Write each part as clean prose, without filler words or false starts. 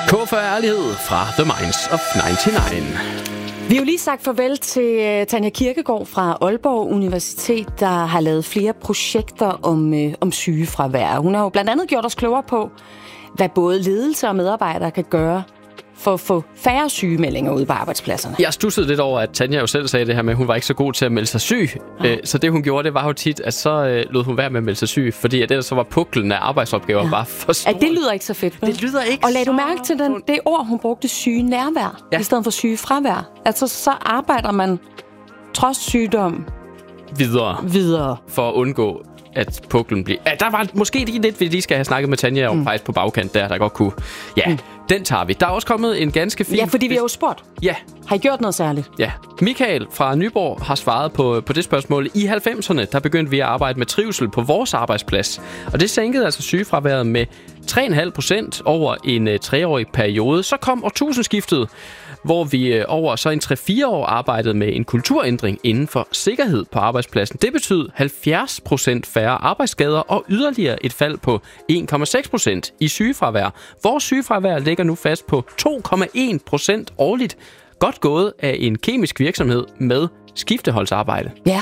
K for ærlighed fra The Minds of 99. Vi har jo lige sagt farvel til Tanja Kirkegaard fra Aalborg Universitet, der har lavet flere projekter om sygefravær. Hun har jo blandt andet gjort os klogere på, hvad både ledelse og medarbejdere kan gøre for at få færre sygemeldinger ude på arbejdspladserne. Jeg stussede lidt over, at Tanja jo selv sagde det her med, at hun var ikke så god til at melde sig syg. Så det hun gjorde, det var jo tit, at så lod hun være med at melde sig syg, fordi at ellers så var puklen af arbejdsopgaver bare for stor. Det lyder ikke så fedt. Det lyder ikke. Og lagde du mærke til det ord, hun brugte, syge nærvær, i stedet for syge fravær? Altså så arbejder man trods sygdom videre for at undgå at puklen bliver... Ja, der var måske lige lidt, vi lige skal have snakket med Tanja om faktisk på bagkant, der godt kunne... Ja, den tager vi. Der er også kommet en ganske fin... Ja, fordi vi har jo spurgt. Ja. Har I gjort noget særligt? Ja. Michael fra Nyborg har svaret på det spørgsmål. I 90'erne, der begyndte vi at arbejde med trivsel på vores arbejdsplads. Og det sænkede altså sygefraværet med 3,5% over en 3-årig periode. Så kom årtusindskiftet, hvor vi over så en 3-4 år arbejdede med en kulturændring inden for sikkerhed på arbejdspladsen. Det betød 70% færre arbejdsskader og yderligere et fald på 1,6% i sygefravær. Vores sygefravær ligger nu fast på 2,1% årligt. Godt gået af en kemisk virksomhed med skifteholdsarbejde. Ja,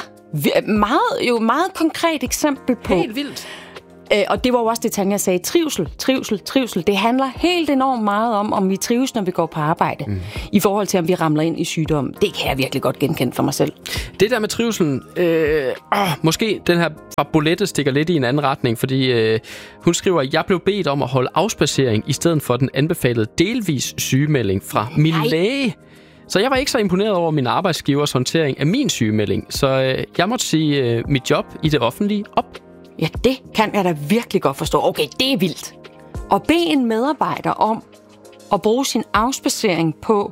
meget konkret eksempel på... Helt vildt. Og det var jo også det, Tanja sagde. Trivsel. Det handler helt enormt meget om vi trives, når vi går på arbejde. I forhold til, om vi ramler ind i sygdom. Det kan jeg virkelig godt genkende for mig selv. Det der med trivselen... måske den her fra Bolette stikker lidt i en anden retning, fordi hun skriver, jeg blev bedt om at holde afspacering i stedet for den anbefalede delvis sygemelding fra min læge. Så jeg var ikke så imponeret over min arbejdsgivers håndtering af min sygemelding. Så jeg måtte sige mit job i det offentlige op. Ja, det kan jeg da virkelig godt forstå. Okay, det er vildt. At bede en medarbejder om at bruge sin afspacering på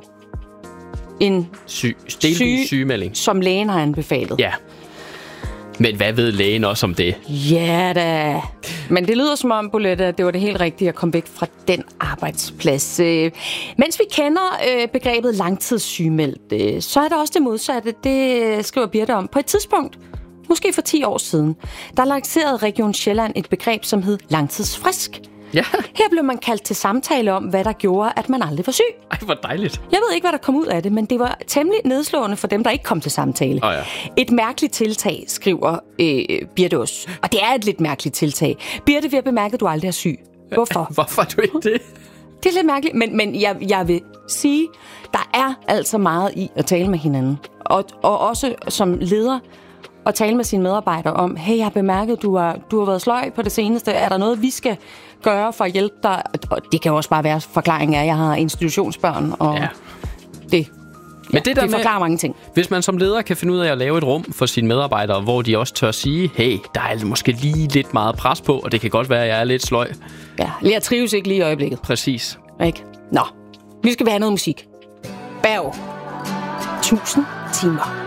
en sygemelding, som lægen har anbefalet. Ja. Men hvad ved lægen også om det? Ja da. Men det lyder som om, Bolette, at det var det helt rigtige at komme væk fra den arbejdsplads. Mens vi kender begrebet langtidssygemeldt, så er der også det modsatte. Det skriver Birte om. På et tidspunkt, måske for 10 år siden, der lancerede Region Sjælland et begreb, som hed langtidsfrisk. Ja. Her blev man kaldt til samtale om, hvad der gjorde, at man aldrig var syg. Ej, hvor dejligt. Jeg ved ikke, hvad der kom ud af det, men det var temmelig nedslående for dem, der ikke kom til samtale. Ja. Et mærkeligt tiltag, skriver Birte også. Og det er et lidt mærkeligt tiltag. Birte, vi har bemærket, at du aldrig er syg. Hvorfor? Hvorfor er du ikke det? Det er lidt mærkeligt, men jeg vil sige, der er altså meget i at tale med hinanden. Og også som leder at tale med sine medarbejdere om, hey, jeg har bemærket, at du har været sløj på det seneste. Er der noget, vi skal gøre for at hjælpe dig? Og det kan jo også bare være forklaringen af, at jeg har institutionsbørn, og det forklarer mange ting. Hvis man som leder kan finde ud af at lave et rum for sine medarbejdere, hvor de også tør sige, hey, der er måske lige lidt meget pres på, og det kan godt være, at jeg er lidt sløj. Ja, jeg trives ikke lige i øjeblikket. Præcis. Ikke? Nå, vi skal have noget musik. Berg. 1000 timer.